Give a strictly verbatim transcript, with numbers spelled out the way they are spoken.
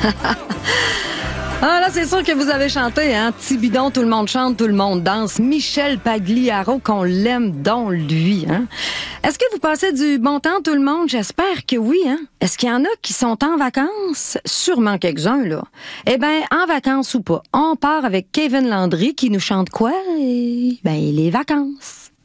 Ah là, c'est sûr que vous avez chanté, hein? Tibidon, tout le monde chante, tout le monde danse. Michel Pagliaro, qu'on l'aime donc, lui, hein? Est-ce que vous passez du bon temps, tout le monde? J'espère que oui, hein? Est-ce qu'il y en a qui sont en vacances? Sûrement quelques-uns, là. Eh ben, en vacances ou pas, on part avec Kevin Landry qui nous chante quoi? Ben, les vacances.